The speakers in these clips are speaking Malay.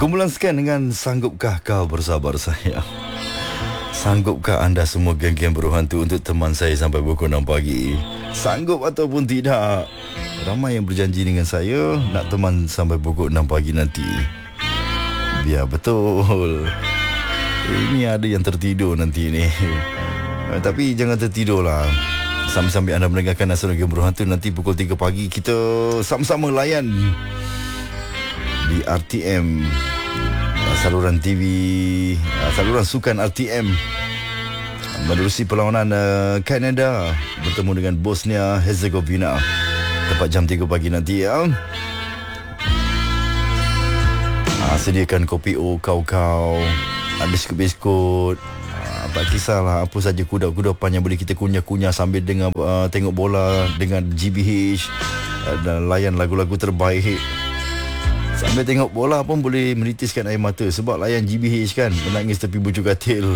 Kumpulan sekian dengan Sanggupkah Kau Bersabar Sayang. Sanggupkah anda semua geng-geng berhantu untuk teman saya sampai pukul 6 pagi? Sanggup ataupun tidak? Ramai yang berjanji dengan saya nak teman sampai pukul 6 pagi nanti. Biar betul. Ini ada yang tertidur nanti ni. Tapi jangan tertidurlah. Sambil-sambil anda mendengarkan Nasional Geng Berhantu, nanti pukul 3 pagi kita sama-sama layan di RTM, saluran TV, saluran sukan RTM, menerusi perlawanan Kanada bertemu dengan Bosnia Herzegovina tepat jam 3 pagi nanti ya. Sediakan kopi O, kau-kau, biskut-biskut. Tak kisahlah apa saja kuda-kudapan yang boleh kita kunyah-kunyah sambil dengan tengok bola dengan GBH dan layan lagu-lagu terbaik. Sambil tengok bola pun boleh menitiskan air mata sebab layan GBH kan, menangis tepi bujuk katil.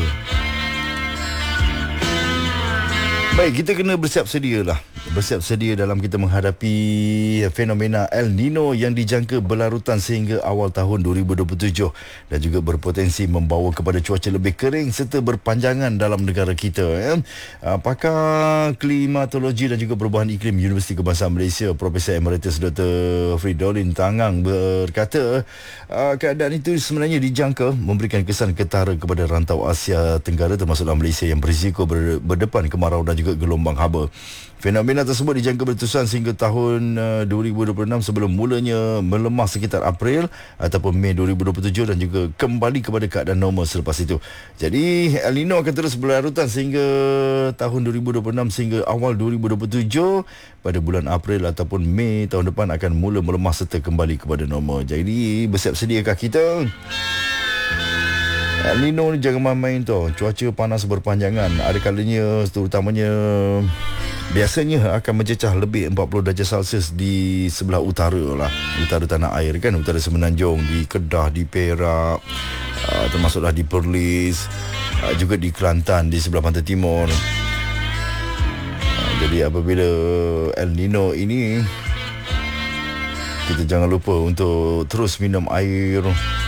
Baik, kita kena bersiap sedia lah. Bersiap sedia dalam kita menghadapi fenomena El Nino yang dijangka berlarutan sehingga awal tahun 2027 dan juga berpotensi membawa kepada cuaca lebih kering serta berpanjangan dalam negara kita ya. Pakar klimatologi dan juga perubahan iklim Universiti Kebangsaan Malaysia, Profesor Emeritus Dr. Fridolin Tangang berkata keadaan itu sebenarnya dijangka memberikan kesan ketara kepada rantau Asia Tenggara termasuklah Malaysia yang berisiko berdepan kemarau dan juga gelombang haba. Fenomena tersebut dijangka berterusan sehingga tahun 2026 sebelum mulanya melemah sekitar April ataupun Mei 2027 dan juga kembali kepada keadaan normal selepas itu. Jadi El Nino akan terus berlarutan sehingga tahun 2026 sehingga awal 2027. Pada bulan April ataupun Mei tahun depan akan mula melemah serta kembali kepada normal. Jadi bersiap sediakah kita? El Nino ni jangan main-main tau. Cuaca panas berpanjangan. Ada kalanya terutamanya biasanya akan mencecah lebih 40 darjah Celsius di sebelah utara lah. Utara tanah air kan, utara Semenanjung, di Kedah, di Perak, termasuklah di Perlis, juga di Kelantan di sebelah pantai timur. Jadi apabila El Nino ini, kita jangan lupa untuk terus minum air.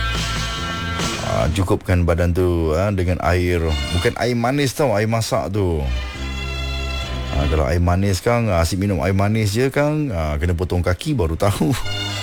Cukupkan badan tu dengan air. Bukan air manis tau, air masak tu. Kalau air manis Kang, asyik minum air manis je Kang, kena potong kaki baru tahu.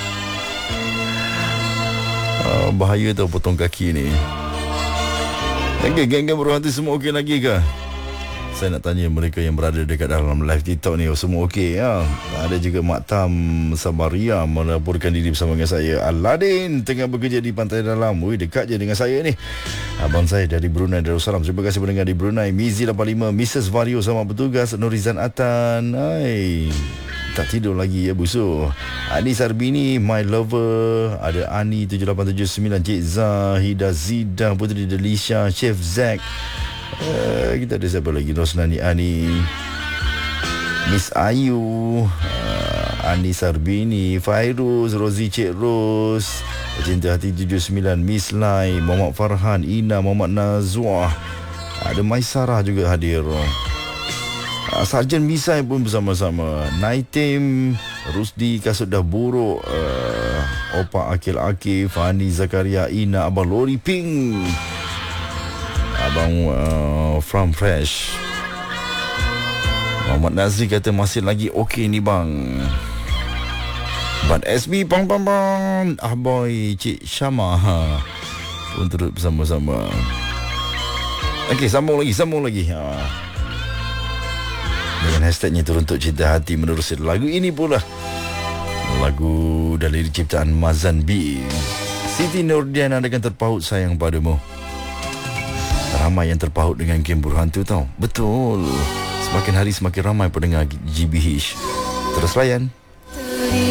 Bahaya tau potong kaki ni. Okay, geng-geng berhantu semua okey lagi ke? Saya nak tanya mereka yang berada dekat dalam live TikTok ni, semua okey ya? Ada juga Mak Tam Sabaria melaporkan diri bersama dengan saya. Aladin tengah bekerja di Pantai Dalam. Dekat je dengan saya ni. Abang saya dari Brunei Darussalam. Terima kasih mendengar di Brunei. Mizi 85, Mrs. Vario sama bertugas, Nurizan Atan. Hai. Tak tidur lagi ya busu. Ani Sarbini, My Lover. Ada Ani 7879, Cik Zahida Zida, Putri Delisha, Chef Zack. Kita ada siapa lagi? Rosnani Ani, Miss Ayu, Ani Sarbini, Fairuz, Rozi Cik Ros, Cinta Hati 79, Miss Lai, Muhammad Farhan, Ina, Muhammad Nazwah. Ada Maisarah juga hadir. Sarjan Misai pun bersama-sama. Naitim, Rusdi Kasut Dah Buruk, Opa Akil Akif, Fani Zakaria, Ina, Abang Lori Pink, Abang From Fresh. Muhammad Nazri kata masih lagi okey ni bang. Ban SB bang. Boy Cik Syama pun turut bersama-sama. Okey, sambung lagi. Dengan hashtagnya Teruntuk Cinta Hati menerusi lagu ini pula. Lagu dari ciptaan Mazan B. Siti Nurdiana dengan Terpaut Sayang Padamu. Ramai yang terpaut dengan game berhantu tau. Betul. Semakin hari semakin ramai pendengar GBH. Terus layan.